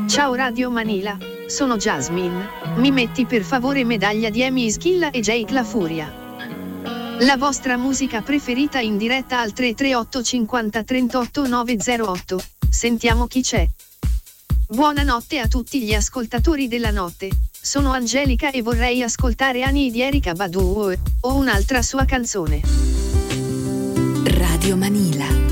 Ciao Radio Manila, sono Jasmine, mi metti per favore medaglia di Emi Ischilla e Jake La Furia. La vostra musica preferita in diretta al 338 50 38 908, sentiamo chi c'è. Buonanotte a tutti gli ascoltatori della notte, sono Angelica e vorrei ascoltare Ani di Erykah Badu o un'altra sua canzone. Radio Manila.